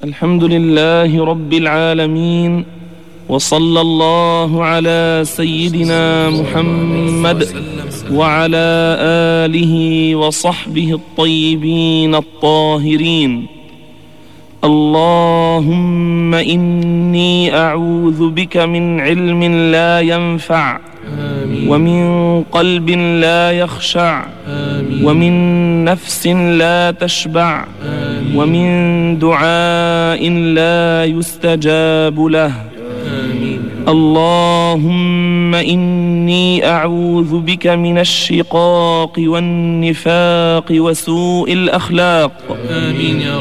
الحمد لله رب العالمين، وصلى الله على سيدنا محمد وعلى آله وصحبه الطيبين الطاهرين. اللهم إني أعوذ بك من علم لا ينفع، ومن قلب لا يخشع، ومن نفس لا تشبع، ومن دعاء لا يستجاب له. اللهم إني أعوذ بك من الشقاق والنفاق وسوء الأخلاق.